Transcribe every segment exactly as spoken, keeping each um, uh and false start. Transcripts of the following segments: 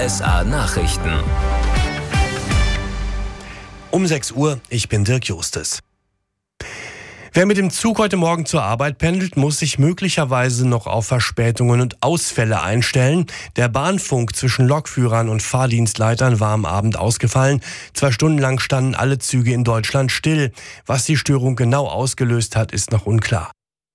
S A Nachrichten. Um sechs Uhr, ich bin Dirk Justes. Wer mit dem Zug heute Morgen zur Arbeit pendelt, muss sich möglicherweise noch auf Verspätungen und Ausfälle einstellen. Der Bahnfunk zwischen Lokführern und Fahrdienstleitern war am Abend ausgefallen. Zwei Stunden lang standen alle Züge in Deutschland still. Was die Störung genau ausgelöst hat, ist noch unklar.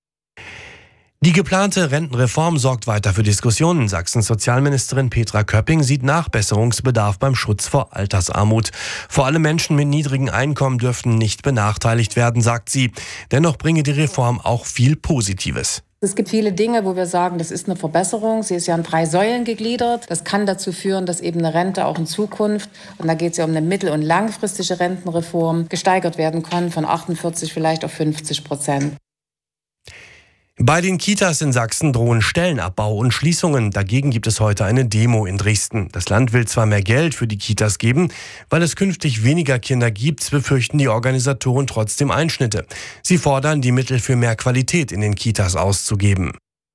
Die geplante Rentenreform sorgt weiter für Diskussionen. Sachsens Sozialministerin Petra Köpping sieht Nachbesserungsbedarf beim Schutz vor Altersarmut. Vor allem Menschen mit niedrigen Einkommen dürften nicht benachteiligt werden, sagt sie. Dennoch bringe die Reform auch viel Positives. Es gibt viele Dinge, wo wir sagen, das ist eine Verbesserung. Sie ist ja in drei Säulen gegliedert. Das kann dazu führen, dass eben eine Rente auch in Zukunft, und da geht es ja um eine mittel- und langfristige Rentenreform, gesteigert werden kann von achtundvierzig vielleicht auf fünfzig Prozent. Bei den Kitas in Sachsen drohen Stellenabbau und Schließungen. Dagegen gibt es heute eine Demo in Dresden. Das Land will zwar mehr Geld für die Kitas geben, weil es künftig weniger Kinder gibt, befürchten die Organisatoren trotzdem Einschnitte. Sie fordern, die Mittel für mehr Qualität in den Kitas auszugeben.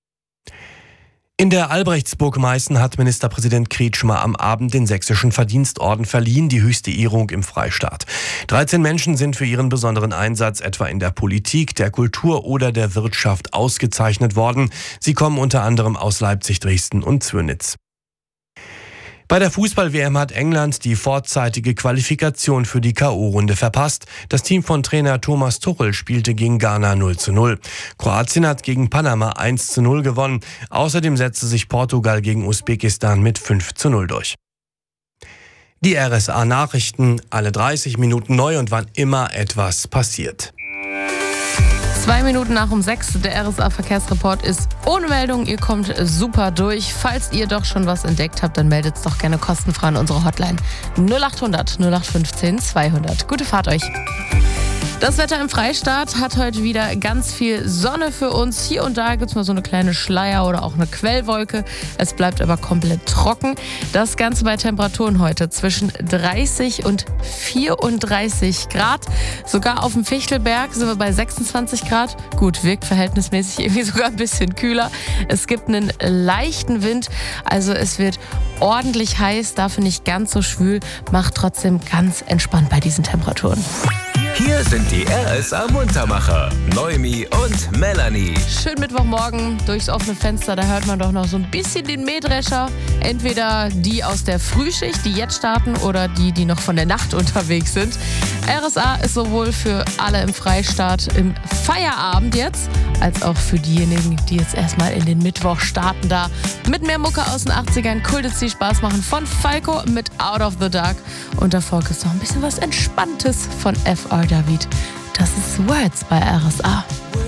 In der Albrechtsburg Meißen hat Ministerpräsident Kretschmer am Abend den Sächsischen Verdienstorden verliehen, die höchste Ehrung im Freistaat. dreizehn Menschen sind für ihren besonderen Einsatz etwa in der Politik, der Kultur oder der Wirtschaft ausgezeichnet worden. Sie kommen unter anderem aus Leipzig, Dresden und Zwirnitz. Bei der Fußball-W M hat England die vorzeitige Qualifikation für die K O-Runde verpasst. Das Team von Trainer Thomas Tuchel spielte gegen Ghana null zu null. Kroatien hat gegen Panama eins zu null gewonnen. Außerdem setzte sich Portugal gegen Usbekistan mit fünf zu null durch. Die R S A-Nachrichten, alle dreißig Minuten neu und wann immer etwas passiert. Zwei Minuten nach um sechs, der R S A-Verkehrsreport ist ohne Meldung. Ihr kommt super durch. Falls ihr doch schon was entdeckt habt, dann meldet es doch gerne kostenfrei an unsere Hotline null acht hundert null acht fünfzehn zweihundert. Gute Fahrt euch. Das Wetter im Freistaat hat heute wieder ganz viel Sonne für uns. Hier und da gibt es mal so eine kleine Schleier- oder auch eine Quellwolke. Es bleibt aber komplett trocken. Das Ganze bei Temperaturen heute zwischen dreißig und vierunddreißig Grad. Sogar auf dem Fichtelberg sind wir bei sechsundzwanzig Grad. Gut, wirkt verhältnismäßig irgendwie sogar ein bisschen kühler. Es gibt einen leichten Wind, also es wird ordentlich heiß, dafür nicht ganz so schwül. Macht trotzdem ganz entspannt bei diesen Temperaturen. Hier sind die R S A-Muntermacher, Noemi und Melanie. Schön Mittwochmorgen, durchs offene Fenster, da hört man doch noch so ein bisschen den Mähdrescher. Entweder die aus der Frühschicht, die jetzt starten, oder die, die noch von der Nacht unterwegs sind. R S A ist sowohl für alle im Freistaat im Feierabend jetzt, als auch für diejenigen, die jetzt erstmal in den Mittwoch starten, da mit mehr Mucke aus den achtzigern. Cool, die Spaß machen von Falco mit Out of the Dark. Und davor gibt es noch ein bisschen was Entspanntes von F R David. Das ist Words bei R S A.